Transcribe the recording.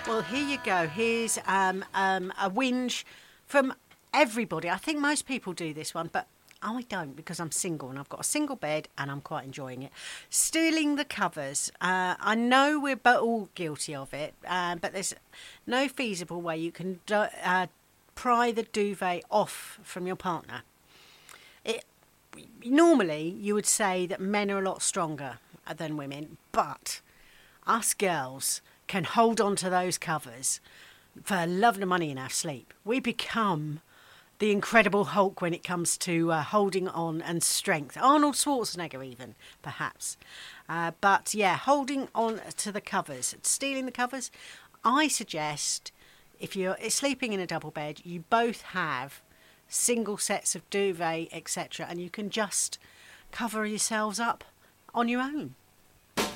Well, here you go. Here's a whinge from everybody. I think most people do this one, but I don't because I'm single and I've got a single bed and I'm quite enjoying it. Stealing the covers. I know we're all guilty of it, but there's no feasible way you can pry the duvet off from your partner. Normally, you would say that men are a lot stronger than women, but us girls can hold on to those covers for love nor money in our sleep. We become the Incredible Hulk when it comes to holding on and strength. Arnold Schwarzenegger even, perhaps. But yeah, holding on to the covers, stealing the covers. I suggest if you're sleeping in a double bed, you both have single sets of duvet, etc., and you can just cover yourselves up on your own.